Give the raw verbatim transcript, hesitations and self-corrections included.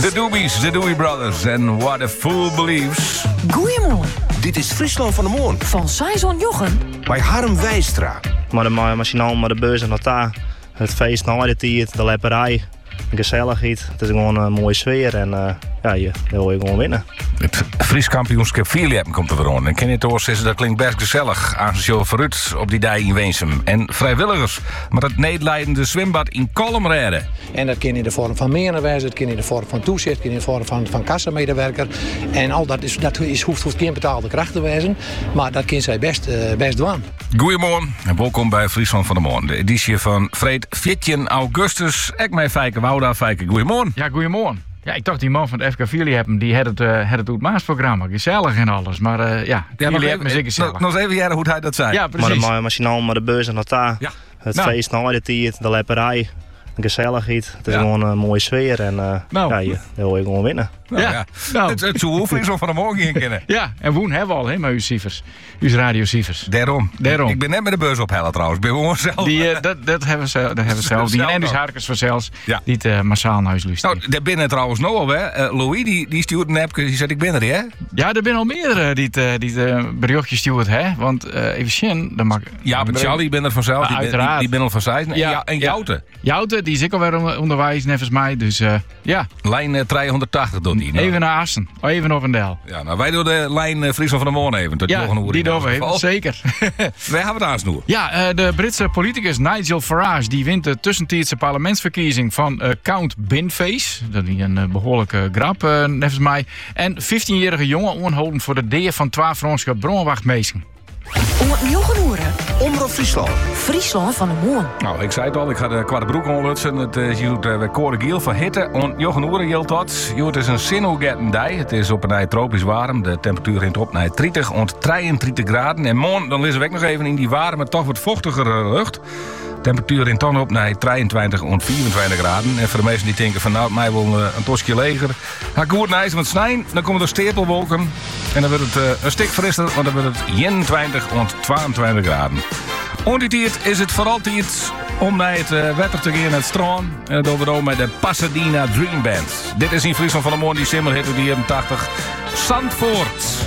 De Doobies, de Doobie Brothers en What a Fool Believes. Goeiemorgen. Dit is Friesland van de Moon. Van Saison Jochen. Bij Harm Wijstra. Maar de machinaal, maar de beurs en dat daar. Het feest na de tijd, de lepperij. De gezelligheid. Het is gewoon een mooie sfeer en uh, ja, je wil je gewoon winnen. Het Fries kampioenschap vierleppen komt er weer aan. En ken je het hoor, zeggen, dat klinkt best gezellig. Aangesjoven vooruit op die dij in Weensum. En vrijwilligers met het nederleidende zwembad in Kolmrede. En dat kan in de vorm van meerderwijs, dat kan in de vorm van toezicht, kan in de vorm van, van kassamedewerker. En al dat, is, dat is, hoeft, hoeft geen betaalde kracht te wezen. Maar dat kan zij best, uh, best doen. Goedemorgen en welkom bij Friesland van de Moon. De editie van Freed veertien augustus. Ik mij Fijke Wouda. Fijke, goedemorgen. Ja, goedemorgen. Ja, ik dacht die man van het F K vier hebben, die had het, uh, had het Oetmaas-programma. Gezellig en alles. Maar uh, ja, ja jullie hebben me zeker gezellig. Nog, nog even jaren hoe hij dat zei. Ja, precies. Maar de machinaal, maar de beurs en dat daar. Ja. Het nou. feest na de tijd, de lepperij. De gezelligheid. Het is Ja. gewoon een mooie sfeer en uh, Nou. ja, je wil je gewoon winnen. Nou, ja. Ja. Nou. Het, het zou Friesland van de Moon in kennen. Ja, en woen hebben we al, hè, met uw cijfers. Uw radiocijfers. Daarom. Daarom. Ik ben net met de beurs ophellen trouwens. Ik ben gewoon zelf. Die, uh, dat, dat hebben ze, dat hebben we zelf. Die Zelf en die nog. Harkers vanzelfs, Ja. die het uh, massaal naar huis luisteren. Nou, daar binnen trouwens nog al, hè. Uh, Louis, die, die stuurt een appje. Die zegt, ik ben er, hè. Ja, er zijn al meerdere die het, uh, die het uh, berichtje stuurt, hè. Want uh, even zien, dan mag Ja, maar Charlie, ben er vanzelf. Ja, die, ben, uiteraard. die, die ben al van zij. En, Ja, ja, en ja. Jouten. Jouten, die is ik alweer onder- onderwijs, nevens mij. Dus uh, ja, Lijn uh, driehonderdtachtig doet die. Nou. even naar Assen. Even op een del. Ja, nou, wij doen de lijn uh, Friesland van de Moon even. Tot Ja, Jochen Hoering die in doen we ieder even, geval. zeker. Wij hebben het aansnoer. Ja, uh, de Britse politicus Nigel Farage die wint de tussentijdse parlementsverkiezing van uh, Count Binface. Dat is een uh, behoorlijke grap, uh, nevens mij. En vijftienjarige jongen aanhouden voor de deer van twaalf Franse bronwachtmeesters. Om Jochen Hoeren. Omroep Friesland. Friesland van de Moon. Nou, ik zei het al, ik ga de kwarte broek onlutsen. Het is hier uh, Code Giel van hitte. En Jochen Hoeren hield dat. Het is een sinnogetten dij. Het is op een tropisch warm. De temperatuur hint op naar dertig en drieëntwintig graden. En morgen, dan lezen we ook nog even in die warme, maar toch wat vochtigere lucht. Temperatuur in ton op naar drieëntwintig en vierentwintig graden. En voor de mensen die denken van nou, mij wil uh, een tosje leger. Ga ik goed naar ijs met snijn. Dan komen er stapelwolken. En dan wordt het uh, een stuk frisser, want dan wordt het eenentwintig en tweeëntwintig graden. En die tijd is het vooral tijd om naar het uh, wetter te gaan naar het strand. En dat doen we dan met de Pasadena Dream Band. Dit is in Friesland van de Moon, die simmerhit uit die jaren tachtig. Zandvoort.